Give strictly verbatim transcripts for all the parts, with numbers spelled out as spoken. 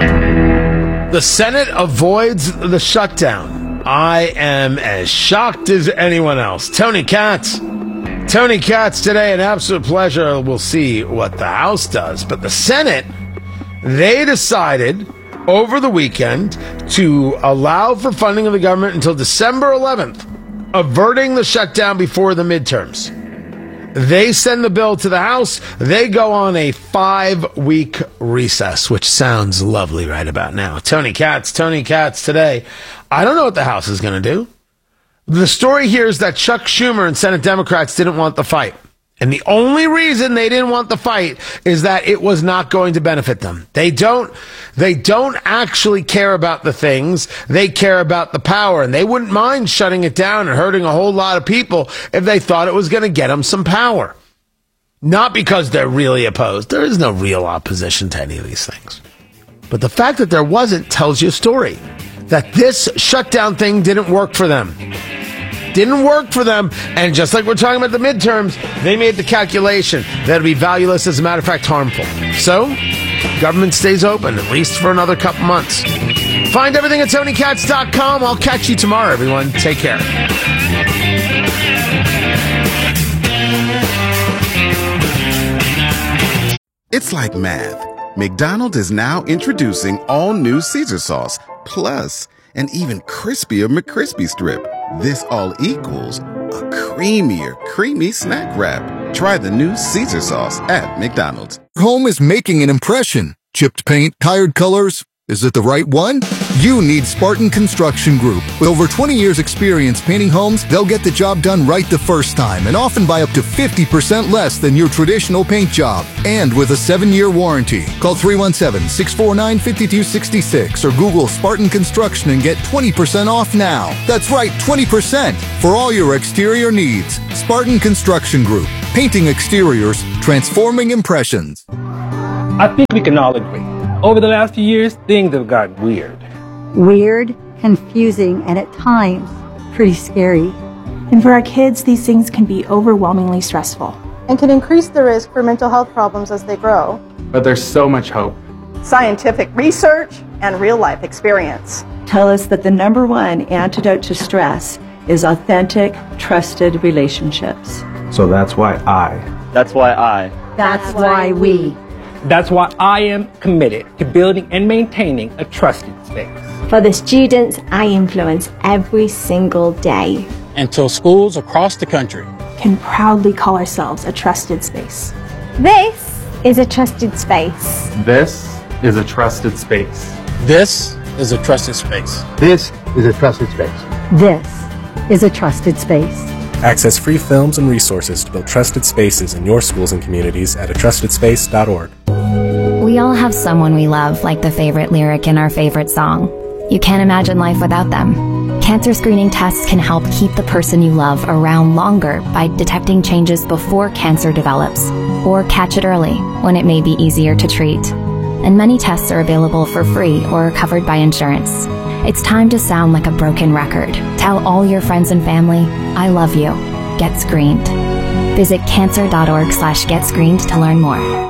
The Senate avoids the shutdown. I am as shocked as anyone else. Tony Katz. Tony Katz today, an absolute pleasure. We'll see what the House does. But the Senate, they decided over the weekend to allow for funding of the government until December eleventh, averting the shutdown before the midterms. They send the bill to the House. They go on a five-week recess, which sounds lovely right about now. Tony Katz, Tony Katz today. I don't know what the House is going to do. The story here is that Chuck Schumer and Senate Democrats didn't want the fight. And the only reason they didn't want the fight is that it was not going to benefit them. They don't, they don't actually care about the things. They care about the power, and they wouldn't mind shutting it down and hurting a whole lot of people if they thought it was going to get them some power. Not because they're really opposed. There is no real opposition to any of these things. But the fact that there wasn't tells you a story. That this shutdown thing didn't work for them. Didn't work for them, and just like we're talking about the midterms, they made the calculation that it'd be valueless, as a matter of fact, harmful. So, government stays open, at least for another couple months. Find everything at Tony Katz dot com. I'll catch you tomorrow, everyone. Take care. It's like math. McDonald's is now introducing all new Caesar sauce, plus an even crispier McCrispy strip. This all equals a creamier, creamy snack wrap. Try the new Caesar sauce at McDonald's. Home is making an impression. Chipped paint, tired colors. Is it the right one? You need Spartan Construction Group. With over twenty years experience painting homes, they'll get the job done right the first time and often by up to fifty percent less than your traditional paint job. And with a seven-year warranty. Call three one seven, six four nine, five two six six or Google Spartan Construction and get twenty percent off now. That's right, twenty percent for all your exterior needs. Spartan Construction Group. Painting exteriors, transforming impressions. I think we can all agree. Over the last few years, things have gotten weird. Weird, confusing, and at times, pretty scary. And for our kids, these things can be overwhelmingly stressful. And can increase the risk for mental health problems as they grow. But there's so much hope. Scientific research and real-life experience tell us that the number one antidote to stress is authentic, trusted relationships. So that's why I. That's why I. That's why we. That's why I am committed to building and maintaining a trusted space. For the students I influence every single day. Until schools across the country can proudly call ourselves a trusted space. This is a trusted space. This is a trusted space. This is a trusted space. This is a trusted space. This is a trusted space. Access free films and resources to build trusted spaces in your schools and communities at a trusted space dot org. We all have someone we love, like the favorite lyric in our favorite song. You can't imagine life without them. Cancer screening tests can help keep the person you love around longer by detecting changes before cancer develops, or catch it early when it may be easier to treat. And many tests are available for free or covered by insurance. It's time to sound like a broken record. Tell all your friends and family, I love you. Get screened. Visit cancer dot org slash get screened to learn more.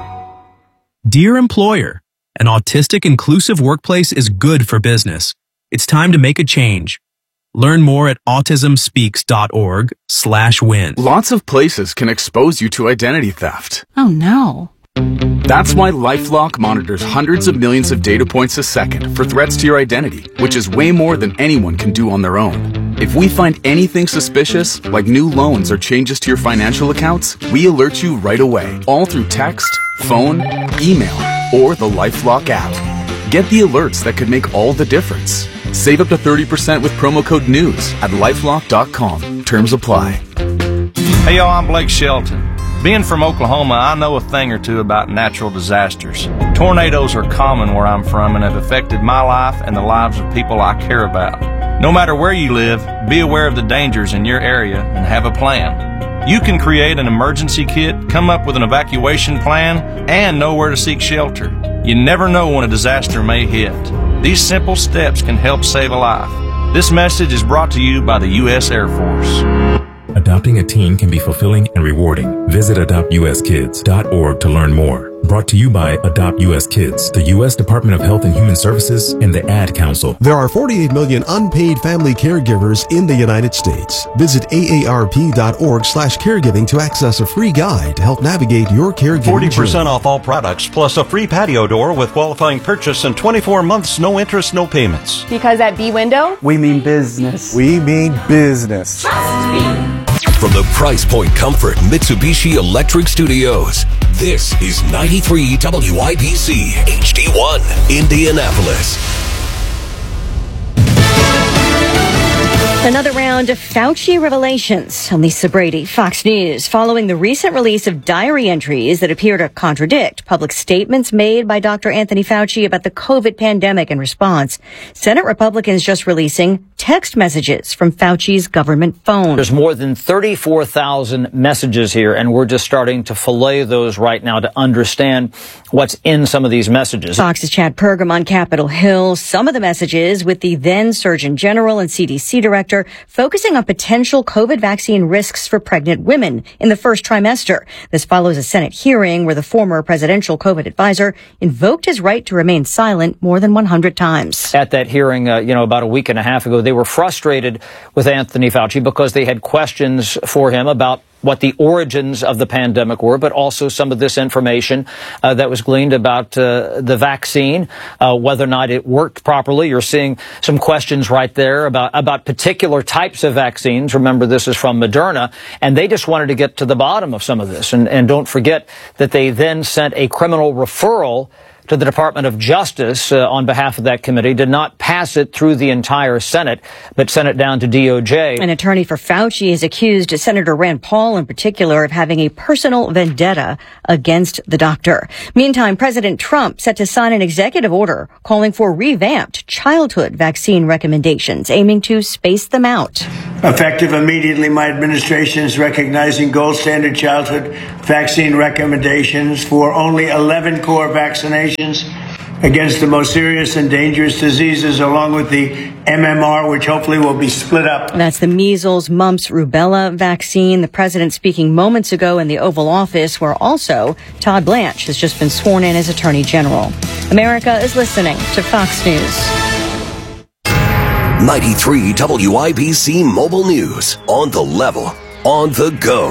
Dear employer, an autistic inclusive workplace is good for business. It's time to make a change. Learn more at autism speaks dot org slash win. Lots of places can expose you to identity theft. Oh no. That's why LifeLock monitors hundreds of millions of data points a second for threats to your identity, which is way more than anyone can do on their own. If we find anything suspicious, like new loans or changes to your financial accounts, we alert you right away, all through text, phone, email, or the LifeLock app. Get the alerts that could make all the difference. Save up to thirty percent with promo code NEWS at lifelock dot com. Terms apply. Hey y'all, I'm Blake Shelton. Being from Oklahoma, I know a thing or two about natural disasters. Tornadoes are common where I'm from and have affected my life and the lives of people I care about. No matter where you live, be aware of the dangers in your area and have a plan. You can create an emergency kit, come up with an evacuation plan, and know where to seek shelter. You never know when a disaster may hit. These simple steps can help save a life. This message is brought to you by the U S Air Force. Adopting a teen can be fulfilling and rewarding. Visit adopt u s kids dot org to learn more. Brought to you by Adopt U S Kids, the U S Department of Health and Human Services, and the Ad Council. There are forty-eight million unpaid family caregivers in the United States. Visit A A R P dot org slash caregiving to access a free guide to help navigate your caregiving forty percent journey. off all products, plus a free patio door with qualifying purchase and twenty-four months, no interest, no payments. Because at B-Window, we mean business. We mean business. Trust me. From the Price Point Comfort Mitsubishi Electric Studios, this is ninety-three W I B C H D one, Indianapolis. Another round of Fauci revelations. I'm Lisa Brady, Fox News. Following the recent release of diary entries that appear to contradict public statements made by Doctor Anthony Fauci about the COVID pandemic and response, Senate Republicans just releasing text messages from Fauci's government phone. There's more than thirty-four thousand messages here, and we're just starting to fillet those right now to understand what's in some of these messages. Fox's Chad Pergam on Capitol Hill. Some of the messages with the then Surgeon General and C D C Director focusing on potential COVID vaccine risks for pregnant women in the first trimester. This follows a Senate hearing where the former presidential COVID advisor invoked his right to remain silent more than one hundred times. At that hearing, uh, you know, about a week and a half ago, they were frustrated with Anthony Fauci because they had questions for him about what the origins of the pandemic were, but also some of this information uh, that was gleaned about uh, the vaccine, uh, whether or not it worked properly. You're seeing some questions right there about, about particular types of vaccines. Remember, this is from Moderna, and they just wanted to get to the bottom of some of this. And, and don't forget that they then sent a criminal referral to the Department of Justice uh, on behalf of that committee, did not pass it through the entire Senate, but sent it down to D O J. An attorney for Fauci has accused Senator Rand Paul in particular of having a personal vendetta against the doctor. Meantime, President Trump set to sign an executive order calling for revamped childhood vaccine recommendations, aiming to space them out. Effective immediately, my administration is recognizing gold standard childhood vaccine recommendations for only eleven core vaccinations against the most serious and dangerous diseases, along with the M M R, which hopefully will be split up. That's the measles, mumps, rubella vaccine. The president speaking moments ago in the Oval Office, where also Todd Blanche has just been sworn in as Attorney General. America is listening to Fox News. ninety-three W I B C Mobile News. On the level, on the go.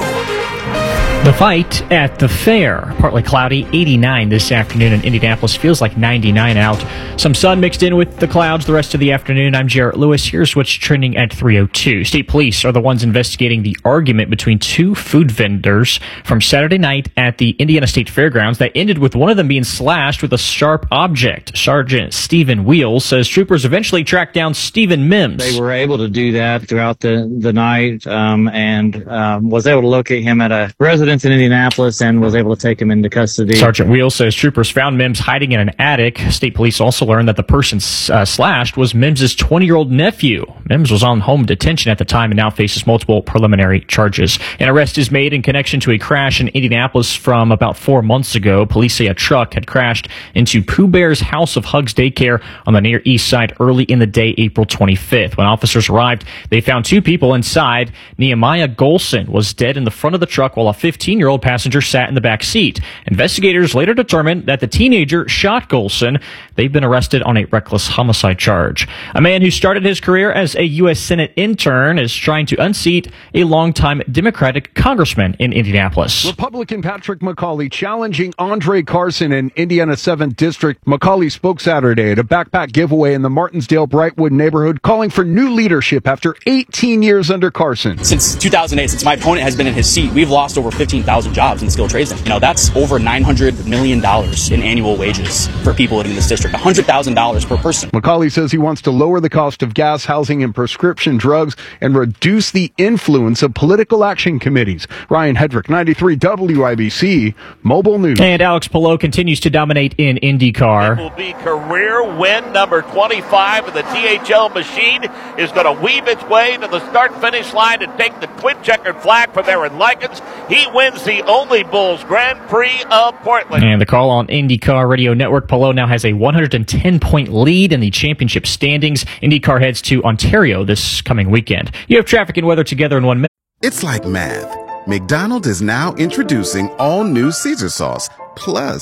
The fight at the fair. Partly cloudy, eighty-nine this afternoon in Indianapolis. Feels like ninety-nine out. Some sun mixed in with the clouds the rest of the afternoon. I'm Jarrett Lewis. Here's what's trending at three oh two. State police are the ones investigating the argument between two food vendors from Saturday night at the Indiana State Fairgrounds that ended with one of them being slashed with a sharp object. Sergeant Stephen Wheels says troopers eventually tracked down Stephen Mims. They were able to do that throughout the, the night um, and um, was able to locate him at a residence in Indianapolis and was able to take him into custody. Sergeant Wheels says troopers found Mims hiding in an attic. State police also learned that the person uh, slashed was Mims' twenty-year-old nephew. Mims was on home detention at the time and now faces multiple preliminary charges. An arrest is made in connection to a crash in Indianapolis from about four months ago. Police say a truck had crashed into Pooh Bear's House of Hugs daycare on the Near East Side early in the day, April twenty-fifth. When officers arrived, they found two people inside. Nehemiah Golson was dead in the front of the truck while a fifteen-year-old passenger sat in the back seat. Investigators later determined that the teenager shot Golson. They've been arrested on a reckless homicide charge. A man who started his career as a U S Senate intern is trying to unseat a longtime Democratic congressman in Indianapolis. Republican Patrick McCauley challenging Andre Carson in Indiana seventh District. McCauley spoke Saturday at a backpack giveaway in the Martinsdale Brightwood neighborhood, calling for new leadership after eighteen years under Carson. Since two thousand eight, since my opponent has been in his seat, we've lost over fifteen thousand jobs in skilled trades. You know, that's over nine hundred million dollars in annual wages for people in this district, one hundred thousand dollars per person. McCauley says he wants to lower the cost of gas, housing, and prescription drugs and reduce the influence of political action committees. Ryan Hedrick, ninety-three W I B C, Mobile News. And Alex Palou continues to dominate in IndyCar. It will be career win number twenty-five, and the T H L machine is going to weave its way to the start-finish line and take the twin checkered flag from Aaron Likens. He wins the Only Bulls Grand Prix of Portland. And the call on IndyCar Radio Network. Palou now has a one hundred ten point lead in the championship standings. IndyCar heads to Ontario this coming weekend. You have traffic and weather together in one minute. It's like math. McDonald's is now introducing all new Caesar sauce. Plus,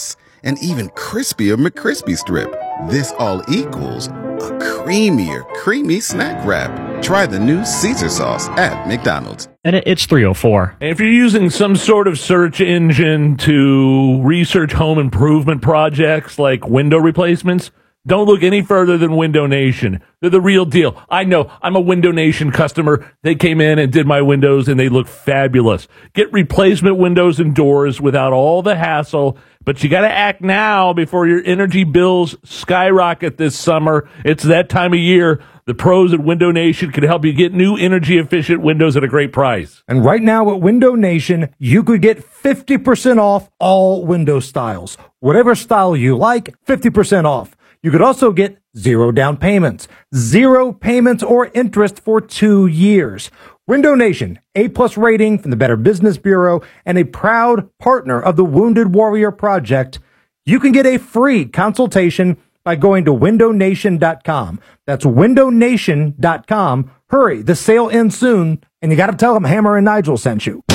and even crispier McCrispy Strip. This all equals a creamier, creamy snack wrap. Try the new Caesar sauce at McDonald's. And it's three oh four. If you're using some sort of search engine to research home improvement projects like window replacements, don't look any further than Window Nation. They're the real deal. I know. I'm a Window Nation customer. They came in and did my windows, and they look fabulous. Get replacement windows and doors without all the hassle, but you got to act now before your energy bills skyrocket this summer. It's that time of year. The pros at Window Nation can help you get new energy-efficient windows at a great price. And right now at Window Nation, you could get fifty percent off all window styles. Whatever style you like, fifty percent off. You could also get zero down payments, zero payments or interest for two years. Window Nation, A-plus rating from the Better Business Bureau, and a proud partner of the Wounded Warrior Project. You can get a free consultation by going to window nation dot com. That's window nation dot com. Hurry, the sale ends soon, and you got to tell them Hammer and Nigel sent you.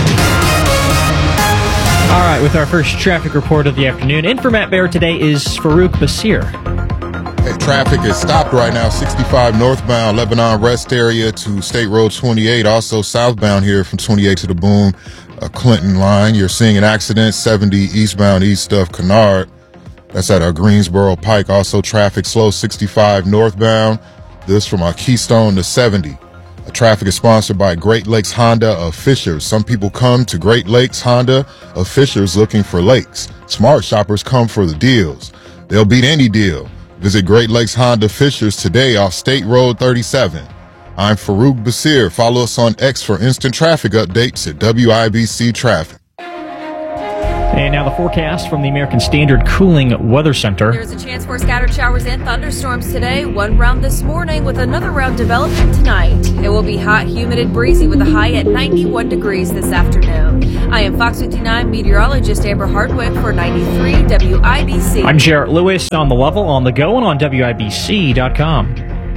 All right, with our first traffic report of the afternoon, in for Matt Bear today is Farouk Basir. Hey, traffic is stopped right now, sixty-five northbound, Lebanon Rest area to State Road twenty-eight. Also southbound here from twenty-eight to the Boone uh, Clinton line. You're seeing an accident, seventy eastbound east of Kennard. That's at our Greensboro Pike. Also traffic slow, sixty-five northbound. This from our Keystone to seventy. Uh, traffic is sponsored by Great Lakes Honda of Fishers. Some people come to Great Lakes Honda of Fishers looking for lakes. Smart shoppers come for the deals. They'll beat any deal. Visit Great Lakes Honda Fishers today off State Road thirty-seven. I'm Farouk Basir. Follow us on X for instant traffic updates at W I B C Traffic. And now the forecast from the American Standard Cooling Weather Center. There's a chance for scattered showers and thunderstorms today. One round this morning with another round developing tonight. It will be hot, humid, and breezy with a high at ninety-one degrees this afternoon. I am Fox fifty-nine meteorologist Amber Hardwick for ninety-three W I B C. I'm Jarrett Lewis on the level, on the go, and on W I B C dot com.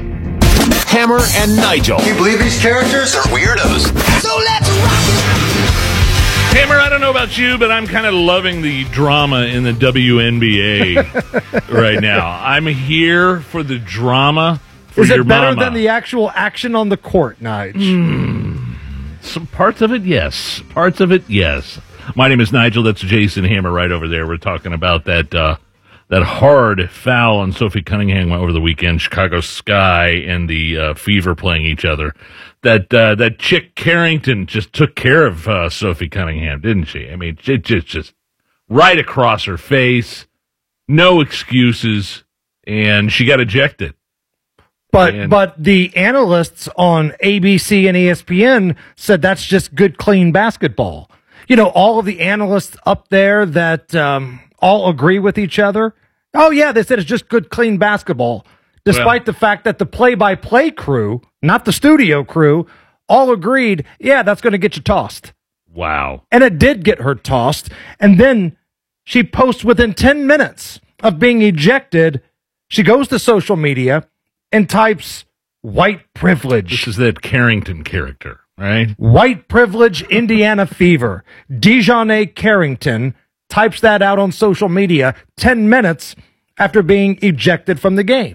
Hammer and Nigel. Can you believe these characters are weirdos? So let's rock it! Hammer, I don't know about you, but I'm kind of loving the drama in the W N B A right now. I'm here for the drama for Is your it better mama. than the actual action on the court, Nige? Mm, some parts of it, yes. Parts of it, yes. My name is Nigel. That's Jason Hammer right over there. We're talking about that uh, that hard foul on Sophie Cunningham over the weekend. Chicago Sky and the uh, Fever playing each other. That uh, that chick Carrington just took care of uh, Sophie Cunningham, didn't she? I mean, it just just right across her face, no excuses, and she got ejected. But and, but the analysts on A B C and E S P N said that's just good, clean basketball. You know, all of the analysts up there that um, all agree with each other. Oh yeah, they said it's just good, clean basketball. Despite well, the fact that the play-by-play crew, not the studio crew, all agreed, yeah, that's going to get you tossed. Wow. And it did get her tossed. And then she posts within ten minutes of being ejected, she goes to social media and types white privilege. This is that Carrington character, right? White privilege, Indiana fever. Dejounte Carrington types that out on social media ten minutes after being ejected from the game.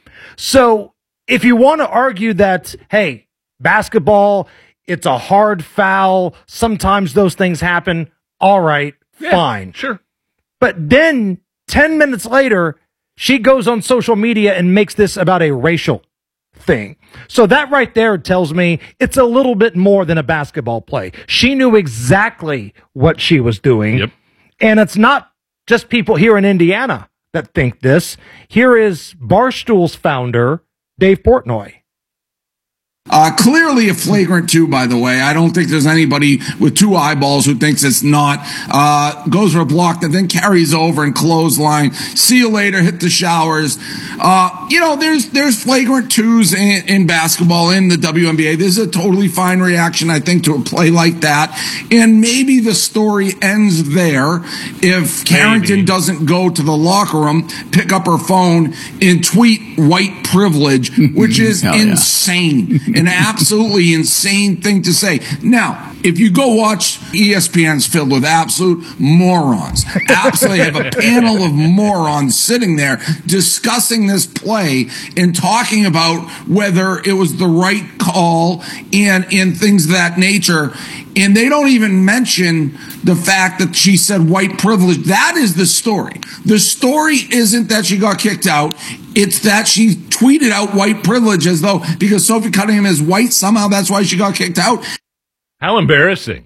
So if you want to argue that, hey, basketball, it's a hard foul, sometimes those things happen, all right, yeah, fine. Sure. But then ten minutes later, she goes on social media and makes this about a racial thing. So that right there tells me it's a little bit more than a basketball play. She knew exactly what she was doing. Yep. And it's not just people here in Indiana that think this. Here is Barstool's founder, Dave Portnoy. Uh, clearly a flagrant two, by the way. I don't think there's anybody with two eyeballs who thinks it's not. Uh, goes for a block that then carries over and clothesline. See you later, hit the showers. Uh, you know, there's there's flagrant twos in, in basketball, in the W N B A. This is a totally fine reaction, I think, to a play like that. And maybe the story ends there if Carrington maybe. doesn't go to the locker room, pick up her phone, and tweet white privilege, which is insane. Yeah. An absolutely insane thing to say. Now, If you go watch, E S P N's filled with absolute morons. Absolutely have a panel of morons sitting there discussing this play and talking about whether it was the right call and, and things of that nature. And they don't even mention the fact that she said white privilege. That is the story. The story isn't that she got kicked out. It's that she tweeted out white privilege as though because Sophie Cunningham is white, somehow that's why she got kicked out. How embarrassing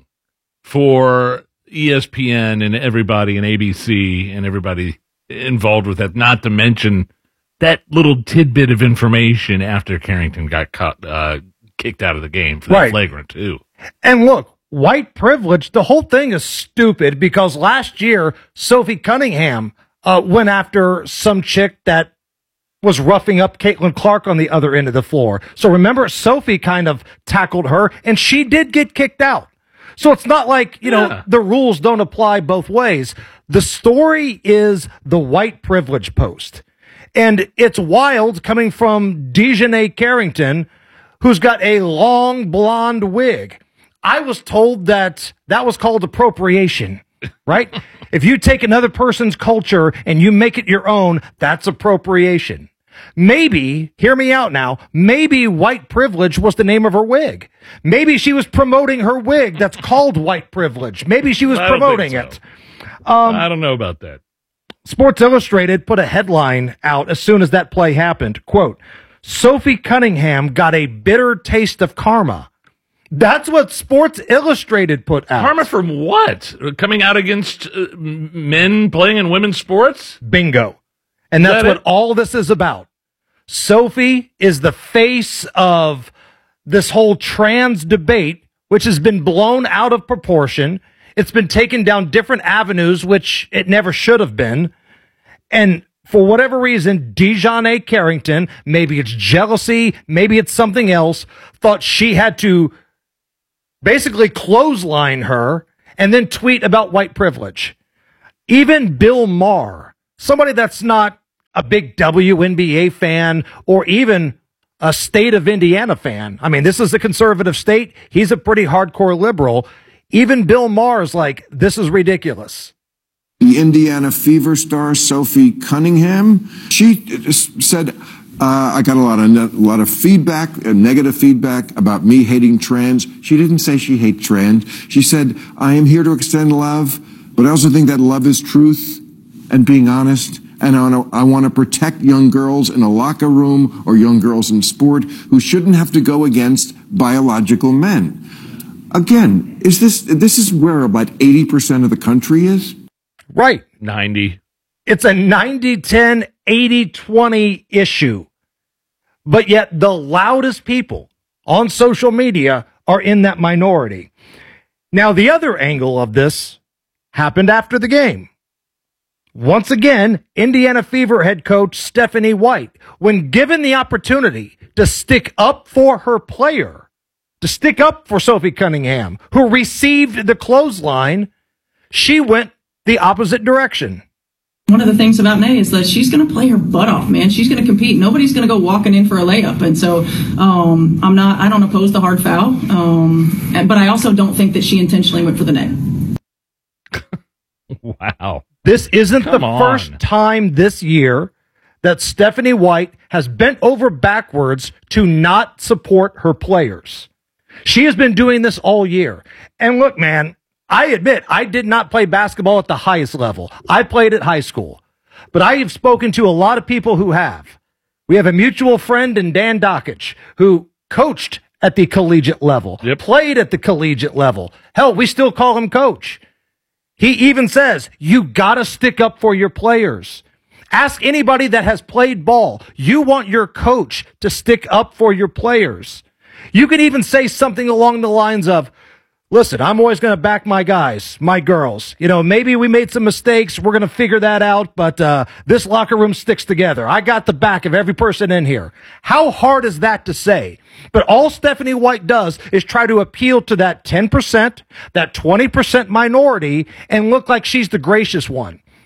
for E S P N and everybody and A B C and everybody involved with that, not to mention that little tidbit of information after Carrington got caught, uh, kicked out of the game for that Right. flagrant too. And look, white privilege, the whole thing is stupid because last year, Sophie Cunningham uh, went after some chick that was roughing up Caitlin Clark on the other end of the floor. So remember, Sophie kind of tackled her, and she did get kicked out. So it's not like, you Yeah. know, the rules don't apply both ways. The story is the white privilege post. And it's wild coming from Dejanay Carrington, who's got a long blonde wig. I was told that that was called appropriation, right? If you take another person's culture and you make it your own, that's appropriation. Maybe, hear me out now, maybe white privilege was the name of her wig. Maybe she was promoting her wig that's called white privilege. Maybe she was I don't promoting think so. it. Um, I don't know about that. Sports Illustrated put a headline out as soon as that play happened. Quote, Sophie Cunningham got a bitter taste of karma. That's what Sports Illustrated put out. Karma from what? Coming out against uh, men playing in women's sports? Bingo. And that's That what it? all this is about. Sophie is the face of this whole trans debate, which has been blown out of proportion. It's been taken down different avenues, which it never should have been. And for whatever reason, Dejanay Carrington, maybe it's jealousy, maybe it's something else, thought she had to basically clothesline her and then tweet about white privilege. Even Bill Maher, somebody that's not a big W N B A fan or even a state of Indiana fan. I mean, this is a conservative state. He's a pretty hardcore liberal. Even Bill Maher's like, this is ridiculous. The Indiana Fever star, Sophie Cunningham, she said, uh, I got a lot of ne- a lot of feedback, uh, negative feedback about me hating trans. She didn't say she hates trans. She said, I am here to extend love, but I also think that love is truth and being honest. And I want to, I want to protect young girls in a locker room or young girls in sport who shouldn't have to go against biological men. Again, is this, this is where about eighty percent of the country is? Right. ninety. It's a ninety ten, eighty twenty issue. But yet the loudest people on social media are in that minority. Now, the other angle of this happened after the game. Once again, Indiana Fever head coach Stephanie White, when given the opportunity to stick up for her player, to stick up for Sophie Cunningham, who received the clothesline, she went the opposite direction. One of the things about Nay is that she's going to play her butt off, man. She's going to compete. Nobody's going to go walking in for a layup. And so um, I'm not, I don't oppose the hard foul. Um, and, but I also don't think that she intentionally went for the net. Wow. This isn't Come the on. first time this year that Stephanie White has bent over backwards to not support her players. She has been doing this all year. And look, man, I admit I did not play basketball at the highest level. I played at high school. But I have spoken to a lot of people who have. We have a mutual friend in Dan Dockich who coached at the collegiate level, yep. played at the collegiate level. Hell, we still call him coach. He even says, you gotta stick up for your players. Ask anybody that has played ball. You want your coach to stick up for your players. You can even say something along the lines of, listen, I'm always going to back my guys, my girls. You know, maybe we made some mistakes. We're going to figure that out, but uh, this locker room sticks together. I got the back of every person in here. How hard is that to say? But all Stephanie White does is try to appeal to that ten percent, that twenty percent minority, and look like she's the gracious one.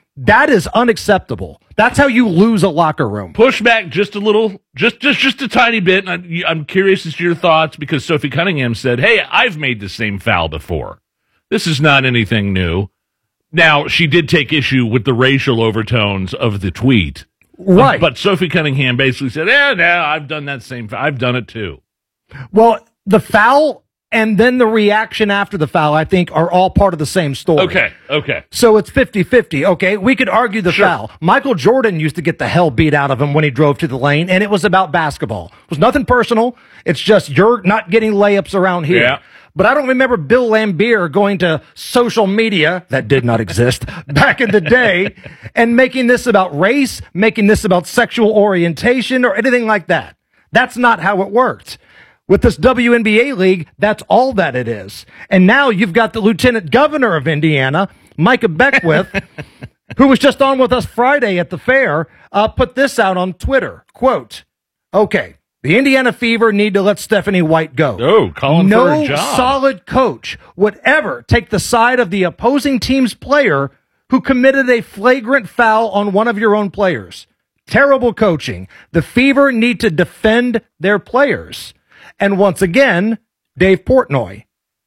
That is unacceptable. That's how you lose a locker room. Push back just a little, just just just a tiny bit. And I'm curious as to your thoughts because Sophie Cunningham said, "Hey, I've made the same foul before. This is not anything new." Now, she did take issue with the racial overtones of the tweet, right? Um, but Sophie Cunningham basically said, "Yeah, no, I've done that same. Foul. I've done it too." Well, the foul and then the reaction after the foul, I think, are all part of the same story. Okay, okay. So it's fifty-fifty. Okay, we could argue the Sure. foul. Michael Jordan used to get the hell beat out of him when he drove to the lane, and it was about basketball. It was nothing personal. It's just you're not getting layups around here. Yeah. But I don't remember Bill Laimbeer going to social media, that did not exist, back in the day, and making this about race, making this about sexual orientation, or anything like that. That's not how it worked. With this W N B A league, that's all that it is. And now you've got the lieutenant governor of Indiana, Micah Beckwith, who was just on with us Friday at the fair, uh, put this out on Twitter. Quote, okay, the Indiana Fever need to let Stephanie White go. Oh, calling no for her job. solid coach would ever take the side of the opposing team's player who committed a flagrant foul on one of your own players. Terrible coaching. The Fever need to defend their players. And once again, Dave Portnoy.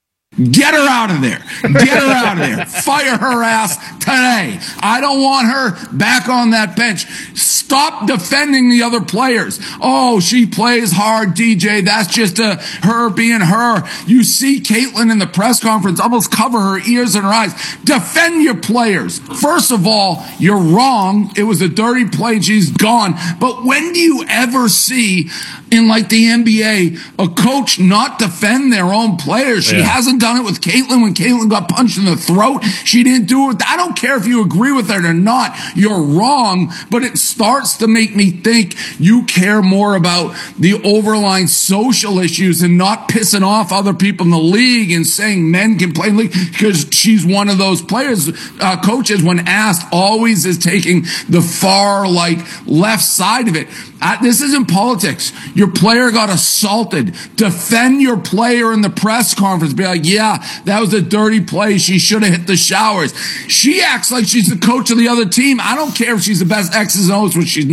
Get her out of there. Get her out of there. Fire her ass today. I don't want her back on that bench. Stop defending the other players. Oh, she plays hard, D J. That's just a, her being her. You see Caitlin in the press conference almost cover her ears and her eyes. Defend your players. First of all, you're wrong. It was a dirty play. She's gone. But when do you ever see in like the N B A a coach not defend their own players? She Yeah. hasn't done it with Caitlin when Caitlin got punched in the throat. She didn't do it. I don't care if you agree with it or not. You're wrong, but it starts to make me think you care more about the overlying social issues and not pissing off other people in the league and saying men can play in the league because she's one of those players. Uh, coaches, when asked, always is taking the far, like, left side of it. Uh, this isn't politics. Your player got assaulted. Defend your player in the press conference. Be like, yeah, that was a dirty play. She should have hit the showers. She acts like she's the coach of the other team. I don't care if she's the best X's and O's when she's